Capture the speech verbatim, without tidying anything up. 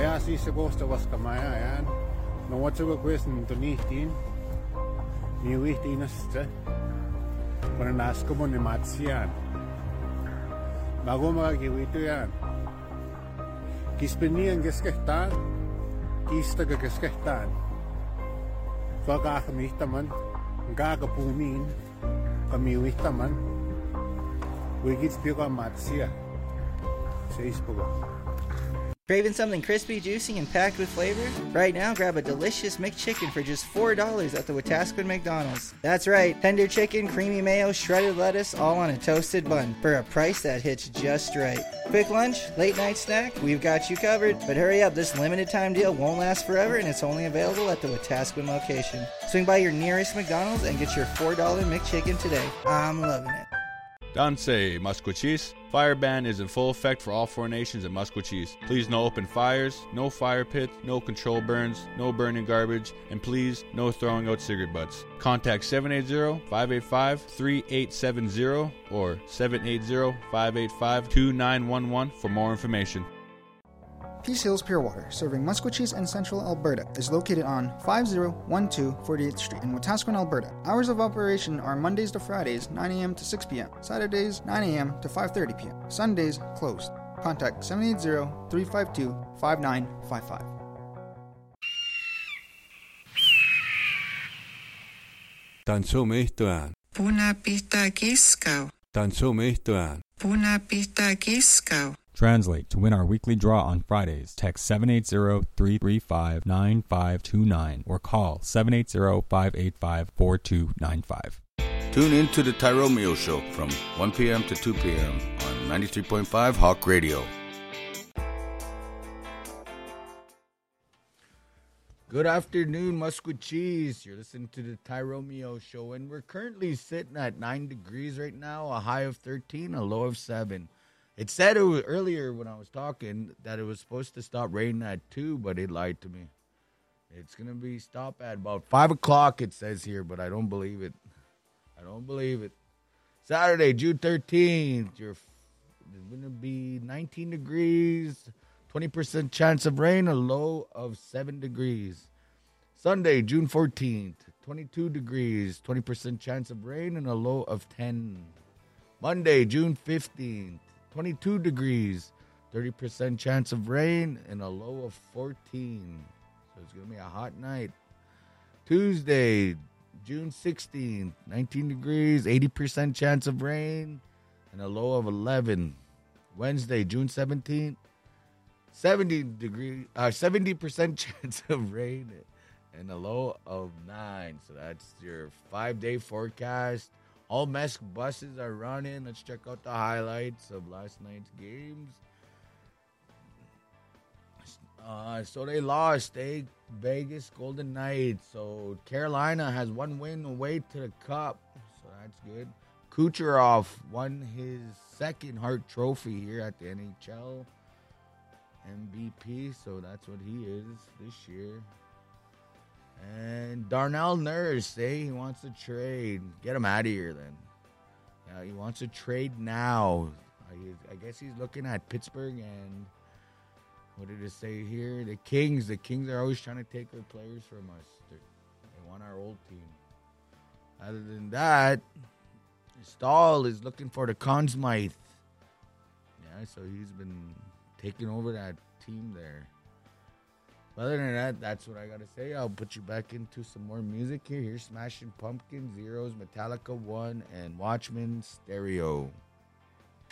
Ja siis se koostavaskama ja jään. No watsuga kuesin to nihtiin. Ni wihtiinaste. Kun naskomo ni matsian. Magoma kiwituyan. Kispenian keskehtaan. Kistaga keskehtaan. Fakahmihtaman. Ngakapumin. Kamiwihtaman. Wigits pika matsia. Facebook. Craving something crispy, juicy, and packed with flavor? Right now, grab a delicious McChicken for just four dollars at the Wetaskiwin McDonald's. That's right, tender chicken, creamy mayo, shredded lettuce, all on a toasted bun for a price that hits just right. Quick lunch, late night snack, we've got you covered. But hurry up, this limited time deal won't last forever and it's only available at the Wetaskiwin location. Swing by your nearest McDonald's and get your four dollar McChicken today. I'm loving it. Danse, Musquachis. Fire ban is in full effect for all four nations at Musquachis. Please no open fires, no fire pits, no control burns, no burning garbage, and please no throwing out cigarette butts. Contact seven eight zero, five eight five, three eight seven zero or seven eight zero, five eight five, two nine one one for more information. Peace Hills Pure Water, serving Musquachis and Central Alberta, is located on five zero one two forty-eighth Street in Wetaskiwin, Alberta. Hours of operation are Mondays to Fridays, nine a.m. to six p.m., Saturdays, nine a.m. to five thirty p.m., Sundays, closed. Contact seven eight zero, three five two, five nine five five. Tansumistoään. Punapihta kiskau. Tansumistoään. Punapihta kiskau. Translate. To win our weekly draw on Fridays, text seven eight zero, three three five, nine five two nine or call seven eight zero, five eight five, four two nine five. Tune in to the Tyromeo Show from one p.m. to two p.m. on ninety-three point five Hawk Radio. Good afternoon, Musquachis. You're listening to the Tyromeo Show, and we're currently sitting at nine degrees right now, a high of thirteen, a low of seven. It said it was earlier when I was talking that it was supposed to stop raining at two, but it lied to me. It's going to be stop at about five o'clock, it says here, but I don't believe it. I don't believe it. Saturday, June thirteenth, you're, it's going to be nineteen degrees, twenty percent chance of rain, a low of seven degrees. Sunday, June fourteenth, twenty-two degrees, twenty percent chance of rain, and a low of ten. Monday, June fifteenth. twenty-two degrees, thirty percent chance of rain, and a low of fourteen. So it's going to be a hot night. Tuesday, June sixteenth, nineteen degrees, eighty percent chance of rain, and a low of eleven. Wednesday, June seventeenth, seventy degrees, uh, seventy percent chance of rain, and a low of nine. So that's your five-day forecast. All M E S C buses are running. Let's check out the highlights of last night's games. Uh, so they lost, eh? Vegas Golden Knights. So Carolina has one win away to the Cup. So that's good. Kucherov won his second Hart Trophy here at the N H L. M V P, so that's what he is this year. And Darnell Nurse, eh? He wants to trade. Get him out of here, then. Yeah, he wants to trade now. I, I guess he's looking at Pittsburgh and what did it say here? The Kings. The Kings are always trying to take their players from us. They're, they want our old team. Other than that, Stahl is looking for the Conn Smythe. Yeah, so he's been taking over that team there. Other than that, that's what I got to say. I'll put you back into some more music here. Here's Smashing Pumpkins, Zeros, Metallica one, and Watchmen Stereo.